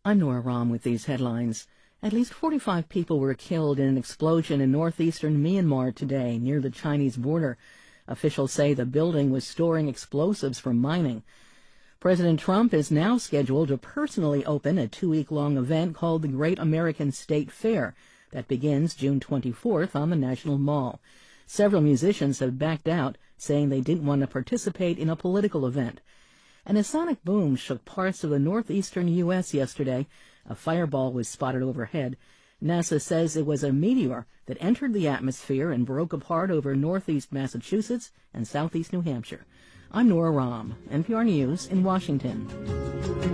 I'm Nora Rahm with these headlines. At least 45 people were killed in an explosion in northeastern Myanmar today near the Chinese border. Officials say the building was storing explosives for mining. President Trump is now scheduled to personally open a 2-week-long event called the Great American State Fair that begins June 24th on the National Mall. Several musicians have backed out, saying they didn't want to participate in a political event. And a sonic boom shook parts of the northeastern U.S. yesterday. A fireball was spotted overhead. NASA says it was a meteor that entered the atmosphere and broke apart over northeast Massachusetts and southeast New Hampshire. I'm Nora Rahm, NPR News in Washington.